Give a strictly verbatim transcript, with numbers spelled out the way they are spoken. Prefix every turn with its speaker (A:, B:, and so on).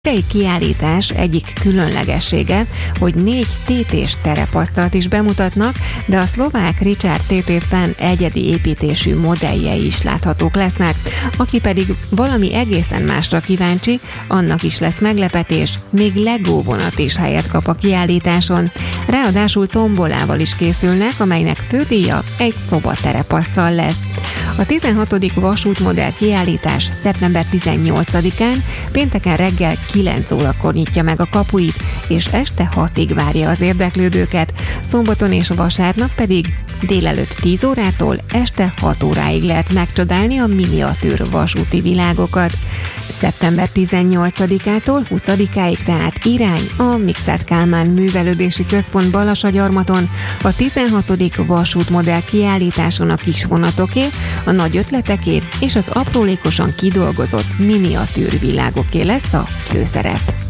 A: Egy kiállítás egyik különlegessége, hogy négy tétés terepasztalt is bemutatnak, de a szlovák Richard té té Fan egyedi építésű modelljei is láthatók lesznek. Aki pedig valami egészen másra kíváncsi, annak is lesz meglepetés, még Lego vonat is helyet kap a kiállításon. Ráadásul tombolával is készülnek, amelynek fődíja egy szobaterepasztal lesz. A tizenhatodik vasútmodell kiállítás szeptember tizennyolcadikán pénteken reggel kilenc órakor nyitja meg a kapuit, és este hatig várja az érdeklődőket, szombaton és vasárnap pedig délelőtt tíz órától este hat óráig lehet megcsodálni a miniatűr vasúti világokat. szeptember tizennyolcadikától huszadikáig tehát irány a Mikszáth Kálmán Művelődési Központ Balassagyarmaton, a tizenhatodik vasútmodell kiállításon a kisvonatoké, a nagy ötleteké és az aprólékosan kidolgozott miniatűr világoké lesz a főszerep.